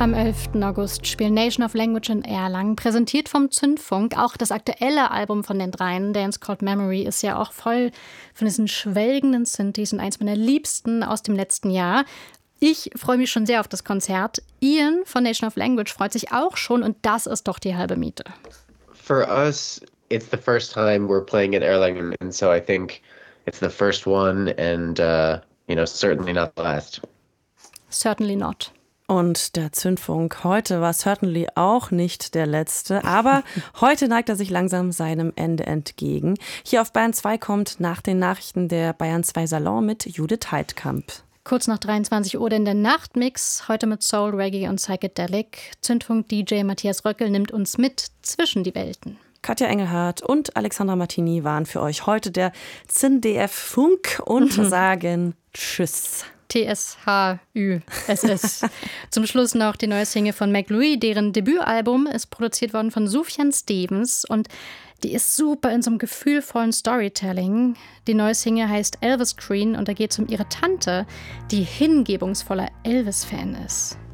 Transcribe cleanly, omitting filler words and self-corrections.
Am 11. August spielen Nation of Language in Erlangen, präsentiert vom Zündfunk. Auch das aktuelle Album von den dreien, Dance Called Memory, ist ja auch voll von diesen schwelgenden Synthes und eins meiner Liebsten aus dem letzten Jahr. Ich freue mich schon sehr auf das Konzert. Ian von Nation of Language freut sich auch schon und das ist doch die halbe Miete. For us, it's the first time we're playing at Erlangen, and so I think it's the first one and, certainly not the last. Certainly not. Und der Zündfunk heute war certainly auch nicht der letzte, aber heute neigt er sich langsam seinem Ende entgegen. Hier auf Bayern 2 kommt nach den Nachrichten der Bayern 2 Salon mit Judith Heidkamp. Kurz nach 23 Uhr in der Nachtmix, heute mit Soul, Reggae und Psychedelic. Zündfunk-DJ Matthias Röckel nimmt uns mit zwischen die Welten. Katja Engelhardt und Alexandra Martini waren für euch heute der ZDF Funk und sagen Tschüss. TSHÜSS. Zum Schluss noch die neue Single von McLouis, deren Debütalbum ist produziert worden von Sufjan Stevens und die ist super in so einem gefühlvollen Storytelling. Die neue Single heißt Elvis Green und da geht es um ihre Tante, die hingebungsvoller Elvis-Fan ist.